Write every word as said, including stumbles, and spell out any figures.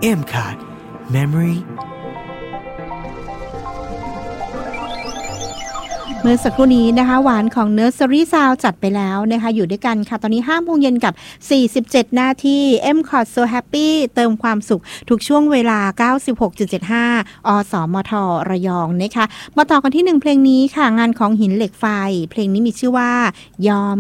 เอ็ม คาร์ด Memory เมื่อสักครู่นี้นะคะหวานของ Nursery Sound จัดไปแล้วนะคะอยู่ด้วยกันค่ะตอนนี้ห้าโมงเย็นกับสี่สิบเจ็ดนาที M Card So Happy เติมความสุขทุกช่วงเวลา เก้าสิบหกจุดเจ็ดห้า อสมทระยองนะคะมาต่อกันที่หนึ่งเพลงนี้ค่ะงานของหินเหล็กไฟเพลงนี้มีชื่อว่ายอม